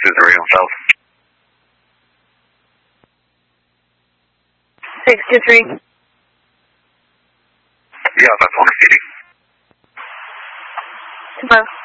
623 on South. 623. Yeah, that's on the city. Tomorrow.